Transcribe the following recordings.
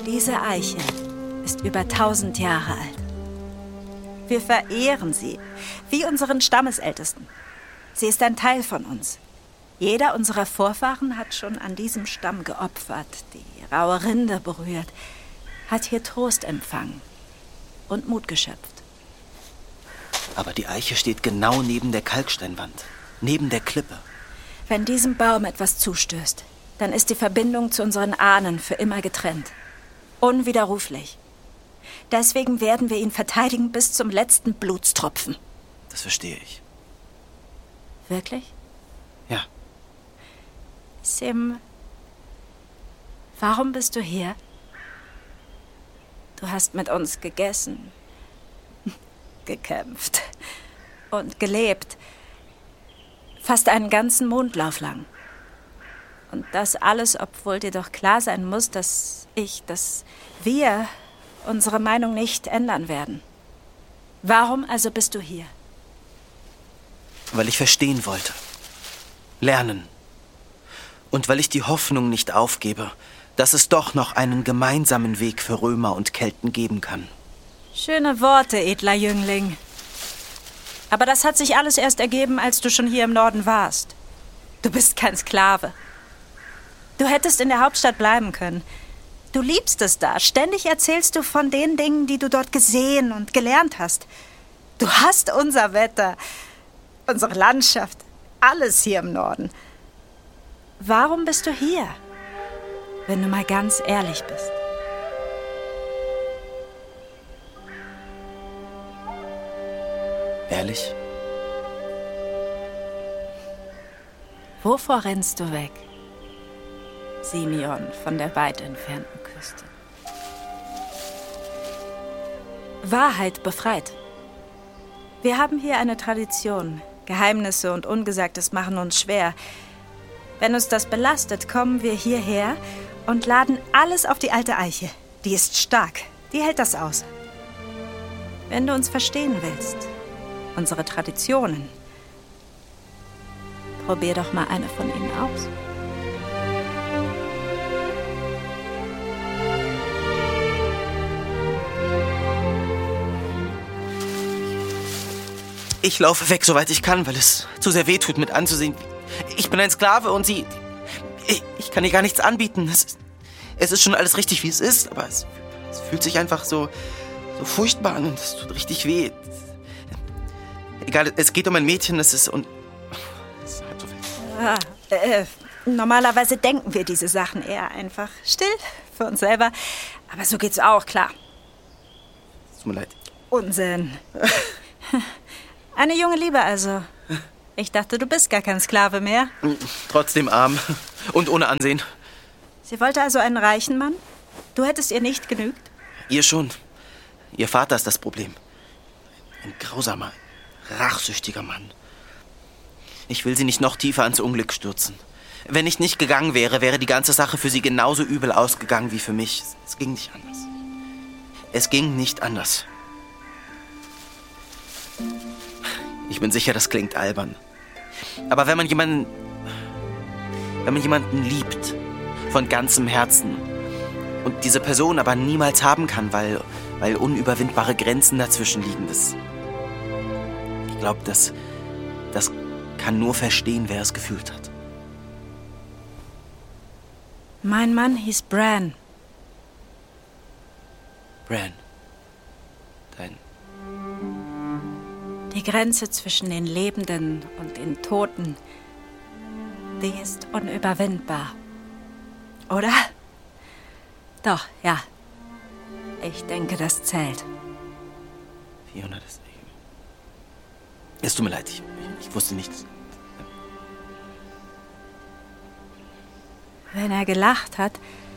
Diese Eiche ist über 1000 Jahre alt. Wir verehren sie, wie unseren Stammesältesten. Sie ist ein Teil von uns. Jeder unserer Vorfahren hat schon an diesem Stamm geopfert, die raue Rinde berührt, hat hier Trost empfangen und Mut geschöpft. Aber die Eiche steht genau neben der Kalksteinwand, neben der Klippe. Wenn diesem Baum etwas zustößt, dann ist die Verbindung zu unseren Ahnen für immer getrennt. Unwiderruflich. Deswegen werden wir ihn verteidigen bis zum letzten Blutstropfen. Das verstehe ich. Wirklich? Ja. Sim, warum bist du hier? Du hast mit uns gegessen, gekämpft und gelebt. Fast einen ganzen Mondlauf lang. Und das alles, obwohl dir doch klar sein muss, dass wir unsere Meinung nicht ändern werden. Warum also bist du hier? Weil ich verstehen wollte. Lernen. Und weil ich die Hoffnung nicht aufgebe, dass es doch noch einen gemeinsamen Weg für Römer und Kelten geben kann. Schöne Worte, edler Jüngling. Aber das hat sich alles erst ergeben, als du schon hier im Norden warst. Du bist kein Sklave. Du hättest in der Hauptstadt bleiben können. Du liebst es da. Ständig erzählst du von den Dingen, die du dort gesehen und gelernt hast. Du hast unser Wetter, unsere Landschaft, alles hier im Norden. Warum bist du hier, wenn du mal ganz ehrlich bist? Ehrlich? Wovor rennst du weg, Simeon von der weit entfernten Küste? Wahrheit befreit. Wir haben hier eine Tradition. Geheimnisse und Ungesagtes machen uns schwer. Wenn uns das belastet, kommen wir hierher und laden alles auf die alte Eiche. Die ist stark. Die hält das aus. Wenn du uns verstehen willst, unsere Traditionen, probier doch mal eine von ihnen aus. Ich laufe weg, soweit ich kann, weil es zu sehr wehtut, mit anzusehen. Ich bin ein Sklave und sie... Ich kann ihr gar nichts anbieten. Es ist schon alles richtig, wie es ist, aber es fühlt sich einfach so furchtbar an und es tut richtig weh. Egal, es geht um ein Mädchen, es ist hat so viel. Normalerweise denken wir diese Sachen eher einfach still für uns selber. Aber so geht's auch, klar. Tut mir leid. Unsinn. Eine junge Liebe also. Ich dachte, du bist gar kein Sklave mehr. Trotzdem arm und ohne Ansehen. Sie wollte also einen reichen Mann? Du hättest ihr nicht genügt? Ihr schon. Ihr Vater ist das Problem. Ein grausamer, rachsüchtiger Mann. Ich will sie nicht noch tiefer ans Unglück stürzen. Wenn ich nicht gegangen wäre, wäre die ganze Sache für sie genauso übel ausgegangen wie für mich. Es ging nicht anders. Es ging nicht anders. Ich bin sicher, das klingt albern. Aber wenn man jemanden liebt, von ganzem Herzen, und diese Person aber niemals haben kann, weil unüberwindbare Grenzen dazwischen liegen, ich glaube, das kann nur verstehen, wer es gefühlt hat. Mein Mann hieß Bran. Bran. Dein... Die Grenze zwischen den Lebenden und den Toten, die ist unüberwindbar. Oder? Doch, ja. Ich denke, das zählt. 400 ist... Es tut mir leid, ich wusste nichts. Wenn er gelacht hat,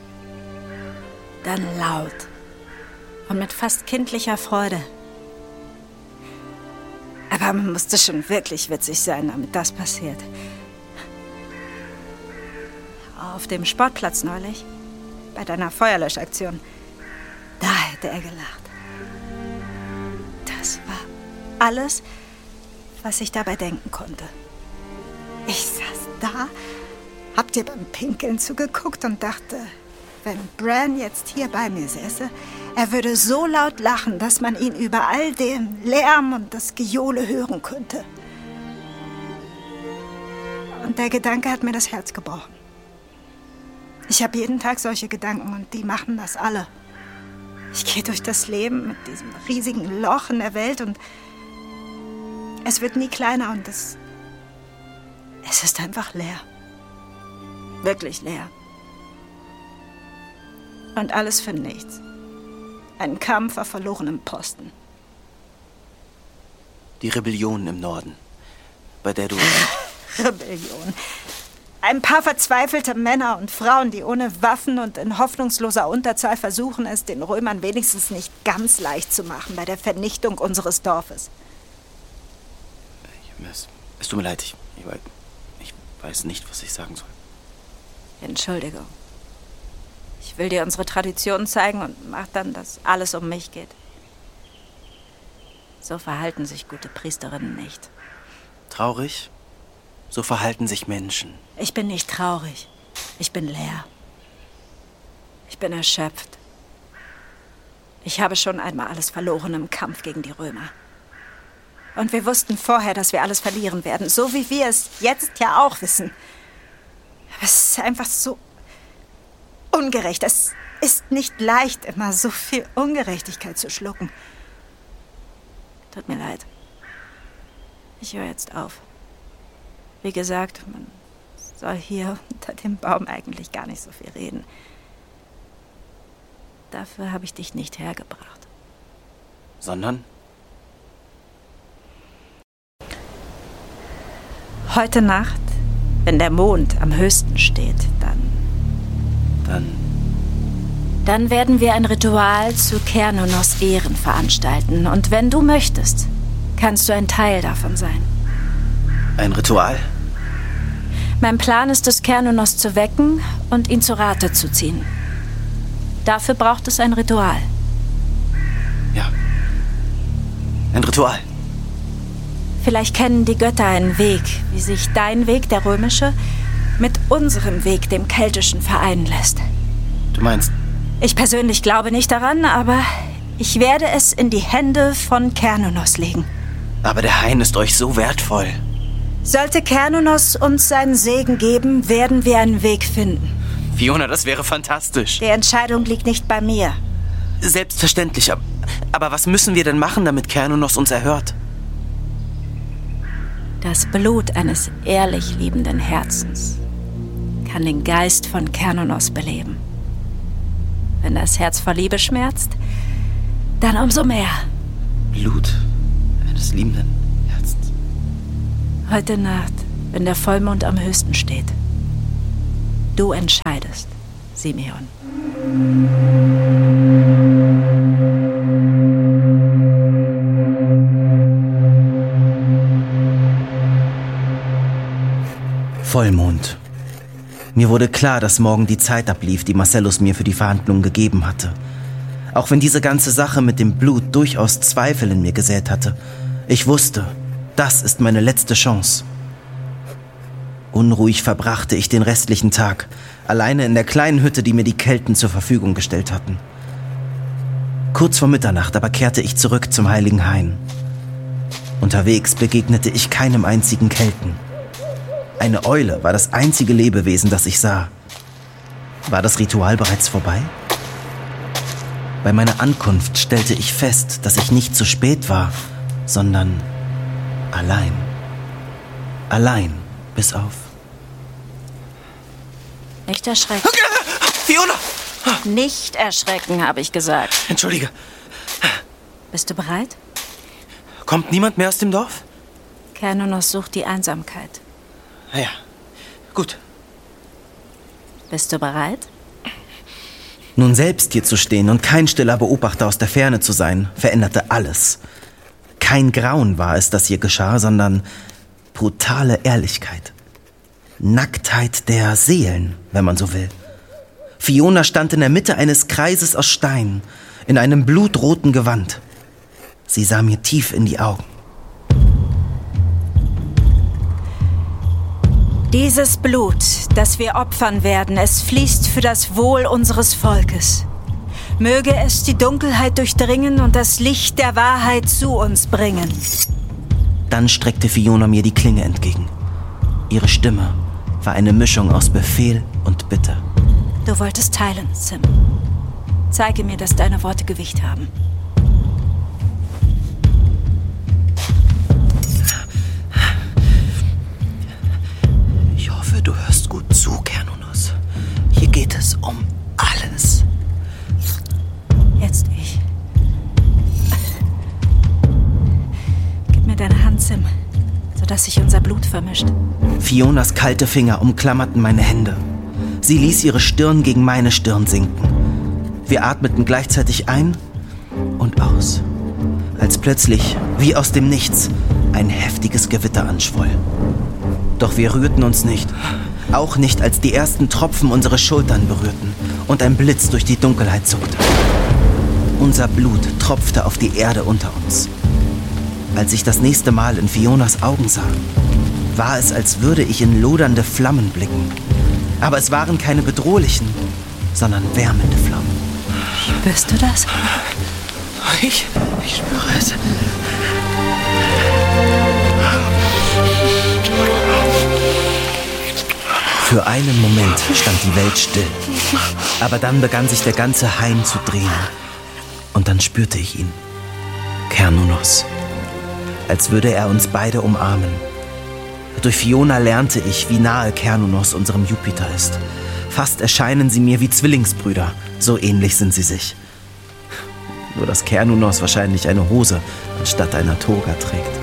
dann laut und mit fast kindlicher Freude. Aber man musste schon wirklich witzig sein, damit das passiert. Auf dem Sportplatz neulich, bei deiner Feuerlöschaktion, da hätte er gelacht. Das war alles, was ich dabei denken konnte. Ich saß da, hab dir beim Pinkeln zugeguckt und dachte, wenn Bran jetzt hier bei mir säße, er würde so laut lachen, dass man ihn über all den Lärm und das Gejohle hören könnte. Und der Gedanke hat mir das Herz gebrochen. Ich habe jeden Tag solche Gedanken und die machen das alle. Ich gehe durch das Leben mit diesem riesigen Loch in der Welt und es wird nie kleiner und es ist einfach leer. Wirklich leer. Und alles für nichts. Ein Kampf auf verlorenem Posten. Die Rebellion im Norden, bei der du... Rebellion. Ein paar verzweifelte Männer und Frauen, die ohne Waffen und in hoffnungsloser Unterzahl versuchen, es den Römern wenigstens nicht ganz leicht zu machen bei der Vernichtung unseres Dorfes. Es tut mir leid, ich weiß nicht, was ich sagen soll. Entschuldigung. Ich will dir unsere Traditionen zeigen und mach dann, dass alles um mich geht. So verhalten sich gute Priesterinnen nicht. Traurig? So verhalten sich Menschen. Ich bin nicht traurig. Ich bin leer. Ich bin erschöpft. Ich habe schon einmal alles verloren im Kampf gegen die Römer. Und wir wussten vorher, dass wir alles verlieren werden. So wie wir es jetzt ja auch wissen. Aber es ist einfach so ungerecht. Es ist nicht leicht, immer so viel Ungerechtigkeit zu schlucken. Tut mir leid. Ich höre jetzt auf. Wie gesagt, man soll hier unter dem Baum eigentlich gar nicht so viel reden. Dafür habe ich dich nicht hergebracht. Sondern? Heute Nacht, wenn der Mond am höchsten steht, Dann werden wir ein Ritual zu Cernunnos Ehren veranstalten. Und wenn du möchtest, kannst du ein Teil davon sein. Ein Ritual? Mein Plan ist es, Cernunnos zu wecken und ihn zu Rate zu ziehen. Dafür braucht es ein Ritual. Ja. Ein Ritual. Vielleicht kennen die Götter einen Weg, wie sich dein Weg, der römische, mit unserem Weg, dem keltischen, vereinen lässt. Du meinst... Ich persönlich glaube nicht daran, aber ich werde es in die Hände von Cernunnos legen. Aber der Hain ist euch so wertvoll. Sollte Cernunnos uns seinen Segen geben, werden wir einen Weg finden. Fiona, das wäre fantastisch. Die Entscheidung liegt nicht bei mir. Selbstverständlich, aber was müssen wir denn machen, damit Cernunnos uns erhört? Das Blut eines ehrlich liebenden Herzens kann den Geist von Cernunnos beleben. Wenn das Herz vor Liebe schmerzt, dann umso mehr. Blut eines liebenden Herzens. Heute Nacht, wenn der Vollmond am höchsten steht. Du entscheidest, Simeon. Vollmond. Mir wurde klar, dass morgen die Zeit ablief, die Marcellus mir für die Verhandlungen gegeben hatte. Auch wenn diese ganze Sache mit dem Blut durchaus Zweifel in mir gesät hatte. Ich wusste, das ist meine letzte Chance. Unruhig verbrachte ich den restlichen Tag, alleine in der kleinen Hütte, die mir die Kelten zur Verfügung gestellt hatten. Kurz vor Mitternacht aber kehrte ich zurück zum Heiligen Hain. Unterwegs begegnete ich keinem einzigen Kelten. Eine Eule war das einzige Lebewesen, das ich sah. War das Ritual bereits vorbei? Bei meiner Ankunft stellte ich fest, dass ich nicht zu spät war, sondern allein. Allein, bis auf... Nicht erschrecken. Fiona! Nicht erschrecken, habe ich gesagt. Entschuldige. Bist du bereit? Kommt niemand mehr aus dem Dorf? Cernunnos sucht die Einsamkeit. Ja, gut. Bist du bereit? Nun selbst hier zu stehen und kein stiller Beobachter aus der Ferne zu sein, veränderte alles. Kein Grauen war es, das hier geschah, sondern brutale Ehrlichkeit. Nacktheit der Seelen, wenn man so will. Fiona stand in der Mitte eines Kreises aus Stein, in einem blutroten Gewand. Sie sah mir tief in die Augen. Dieses Blut, das wir opfern werden, es fließt für das Wohl unseres Volkes. Möge es die Dunkelheit durchdringen und das Licht der Wahrheit zu uns bringen. Dann streckte Fiona mir die Klinge entgegen. Ihre Stimme war eine Mischung aus Befehl und Bitte. Du wolltest teilen, Sim. Zeige mir, dass deine Worte Gewicht haben. Ich hoffe, du hörst gut zu, Cernunnos. Hier geht es um alles. Jetzt ich. Gib mir deine Hand, Sim, sodass sich unser Blut vermischt. Fionas kalte Finger umklammerten meine Hände. Sie ließ ihre Stirn gegen meine Stirn sinken. Wir atmeten gleichzeitig ein und aus, als plötzlich, wie aus dem Nichts, ein heftiges Gewitter anschwoll. Doch wir rührten uns nicht, auch nicht, als die ersten Tropfen unsere Schultern berührten und ein Blitz durch die Dunkelheit zuckte. Unser Blut tropfte auf die Erde unter uns. Als ich das nächste Mal in Fionas Augen sah, war es, als würde ich in lodernde Flammen blicken. Aber es waren keine bedrohlichen, sondern wärmende Flammen. Spürst du das? Ich spüre es. Für einen Moment stand die Welt still. Aber dann begann sich der ganze Hain zu drehen. Und dann spürte ich ihn. Cernunnos. Als würde er uns beide umarmen. Durch Fiona lernte ich, wie nahe Cernunnos unserem Jupiter ist. Fast erscheinen sie mir wie Zwillingsbrüder. So ähnlich sind sie sich. Nur dass Cernunnos wahrscheinlich eine Hose anstatt einer Toga trägt.